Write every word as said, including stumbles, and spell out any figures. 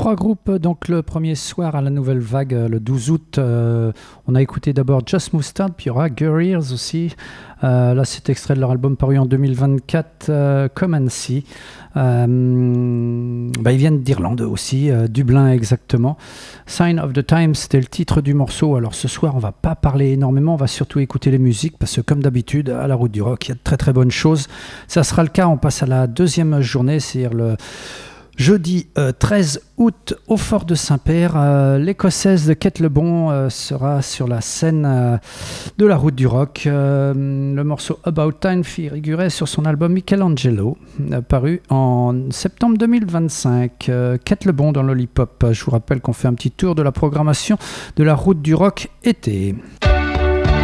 Trois groupes, donc le premier soir à la Nouvelle Vague, le douze août. Euh, on a écouté d'abord Just Mustard, puis il y aura Guerrillas aussi. Euh, là, c'est extrait de leur album paru en deux mille vingt-quatre, euh, Come and See. Euh, bah, ils viennent d'Irlande aussi, euh, Dublin exactement. Sign of the Times, c'était le titre du morceau. Alors ce soir, on va pas parler énormément, on va surtout écouter les musiques parce que comme d'habitude, à la Route du Rock, il y a de très très bonnes choses. Ça sera le cas, on passe à la deuxième journée, c'est-à-dire le jeudi euh, treize août au Fort de Saint-Père. Euh, L'Écossaise de Kettlebon euh, sera sur la scène euh, de la Route du Rock. Euh, le morceau About Time figurait sur son album Michelangelo, euh, paru en septembre deux mille vingt-cinq. Euh, Kettlebon dans Lollipop. Je vous rappelle qu'on fait un petit tour de la programmation de la Route du Rock été.